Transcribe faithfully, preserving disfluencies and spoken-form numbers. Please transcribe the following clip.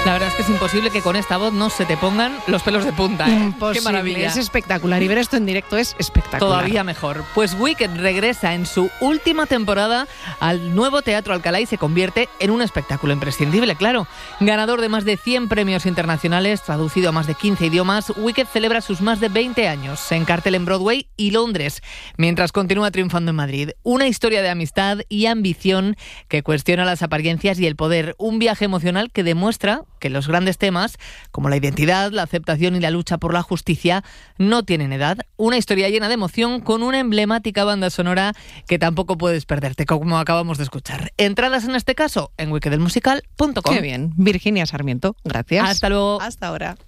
La verdad es que es imposible que con esta voz no se te pongan los pelos de punta, ¿eh? Imposible. Qué maravilla. Es espectacular. Y ver esto en directo es espectacular. Todavía mejor. Pues Wicked regresa en su última temporada al nuevo Teatro Alcalá y se convierte en un espectáculo imprescindible, claro. Ganador de más de cien premios internacionales, traducido a más de quince idiomas, Wicked celebra sus más de veinte años en cartel en Broadway y Londres, mientras continúa triunfando en Madrid. Una historia de amistad y ambición que cuestiona las apariencias y el poder. Un viaje emocional que demuestra que los grandes temas, como la identidad, la aceptación y la lucha por la justicia, no tienen edad. Una historia llena de emoción con una emblemática banda sonora que tampoco puedes perderte, como acabamos de escuchar. Entradas en este caso en wicked el musical punto com. Qué bien. Virginia Sarmiento, gracias. Hasta luego. Hasta ahora.